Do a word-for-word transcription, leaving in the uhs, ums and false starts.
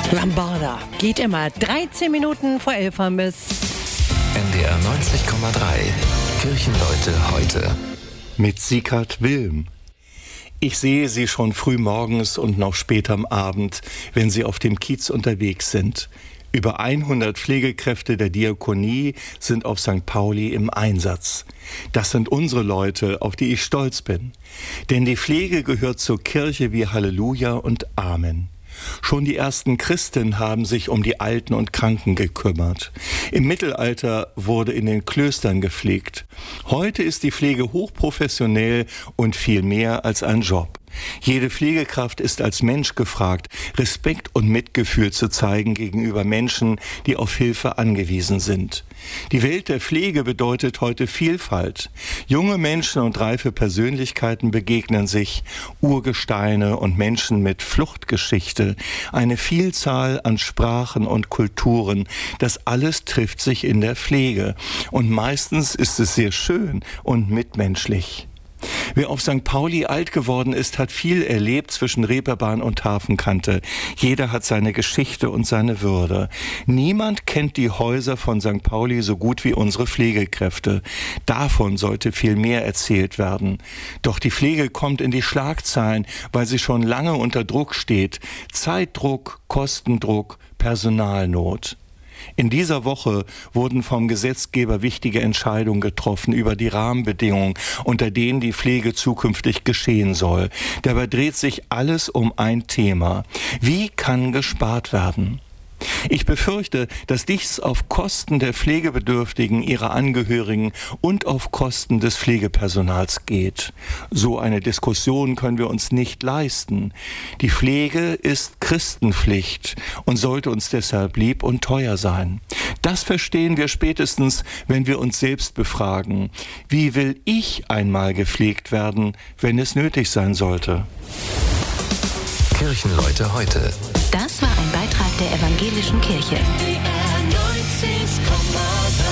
Lambada geht immer dreizehn Minuten vor elf haben bis N D R neunzig Komma drei. Kirchenleute heute. Mit Sieghard Wilm. Ich sehe sie schon früh morgens und noch spät am Abend, wenn sie auf dem Kiez unterwegs sind. Über hundert Pflegekräfte der Diakonie sind auf Sankt Pauli im Einsatz. Das sind unsere Leute, auf die ich stolz bin. Denn die Pflege gehört zur Kirche wie Halleluja und Amen. Schon die ersten Christen haben sich um die Alten und Kranken gekümmert. Im Mittelalter wurde in den Klöstern gepflegt. Heute ist die Pflege hochprofessionell und viel mehr als ein Job. Jede Pflegekraft ist als Mensch gefragt, Respekt und Mitgefühl zu zeigen gegenüber Menschen, die auf Hilfe angewiesen sind. Die Welt der Pflege bedeutet heute Vielfalt. Junge Menschen und reife Persönlichkeiten begegnen sich, Urgesteine und Menschen mit Fluchtgeschichte, eine Vielzahl an Sprachen und Kulturen. Das alles trifft sich in der Pflege und meistens ist es sehr schön und mitmenschlich. Wer auf Sankt Pauli alt geworden ist, hat viel erlebt zwischen Reeperbahn und Hafenkante. Jeder hat seine Geschichte und seine Würde. Niemand kennt die Häuser von Sankt Pauli so gut wie unsere Pflegekräfte. Davon sollte viel mehr erzählt werden. Doch die Pflege kommt in die Schlagzeilen, weil sie schon lange unter Druck steht. Zeitdruck, Kostendruck, Personalnot. In dieser Woche wurden vom Gesetzgeber wichtige Entscheidungen getroffen über die Rahmenbedingungen, unter denen die Pflege zukünftig geschehen soll. Dabei dreht sich alles um ein Thema. Wie kann gespart werden? Ich befürchte, dass dies auf Kosten der Pflegebedürftigen, ihrer Angehörigen und auf Kosten des Pflegepersonals geht. So eine Diskussion können wir uns nicht leisten. Die Pflege ist Christenpflicht und sollte uns deshalb lieb und teuer sein. Das verstehen wir spätestens, wenn wir uns selbst befragen. Wie will ich einmal gepflegt werden, wenn es nötig sein sollte? Kirchenleute heute. Das war ein Beitrag der Evangelischen Kirche. N D R neunzig Komma drei.